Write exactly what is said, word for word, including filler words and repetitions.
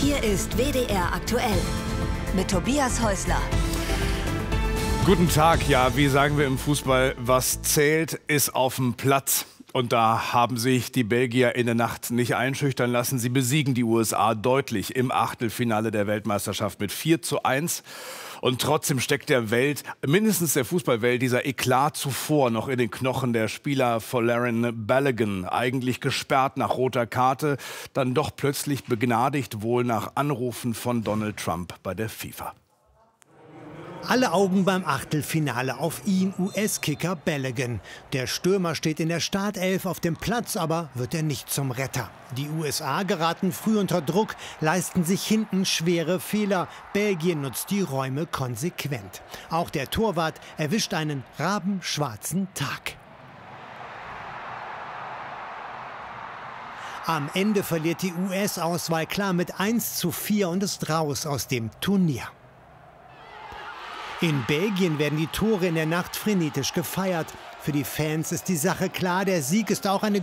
Hier ist W D R aktuell mit Tobias Häusler. Guten Tag. Ja, wie sagen wir im Fußball, was zählt, ist auf dem Platz. Und da haben sich die Belgier in der Nacht nicht einschüchtern lassen. Sie besiegen die U S A deutlich im Achtelfinale der Weltmeisterschaft mit vier zu eins. Und trotzdem steckt der Welt, mindestens der Fußballwelt, dieser Eklat zuvor noch in den Knochen der Spieler. Folarin Balogun, eigentlich gesperrt nach roter Karte, dann doch plötzlich begnadigt, wohl nach Anrufen von Donald Trump bei der FIFA. Alle Augen beim Achtelfinale auf ihn, U S-Kicker Balogun. Der Stürmer steht in der Startelf auf dem Platz, aber wird er nicht zum Retter. Die U S A geraten früh unter Druck, leisten sich hinten schwere Fehler. Belgien nutzt die Räume konsequent. Auch der Torwart erwischt einen rabenschwarzen Tag. Am Ende verliert die U S-Auswahl klar mit eins zu vier und ist raus aus dem Turnier. In Belgien werden die Tore in der Nacht frenetisch gefeiert. Für die Fans ist die Sache klar, der Sieg ist auch eine